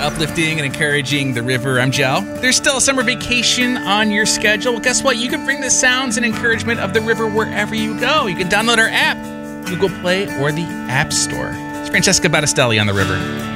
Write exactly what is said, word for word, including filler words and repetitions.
uplifting and encouraging the river. I'm Joe. There's still a summer vacation on your schedule. Well, guess what? You can bring the sounds and encouragement of the river wherever you go. You can download our app, Google Play, or the App Store. It's Francesca Battistelli on the river.